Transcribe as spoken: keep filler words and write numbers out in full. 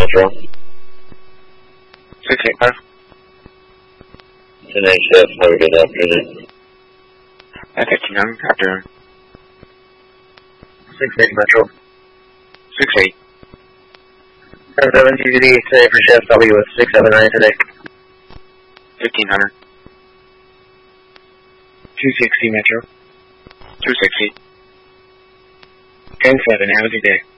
Metro. six eight five. ten H F, have a good afternoon. F fifteen hundred, afternoon. six eight Metro. six eight. ten seven G D D, today for Chef W with six seven nine today. fifteen hundred. two sixty Metro. two sixty. ten seven, have a good day.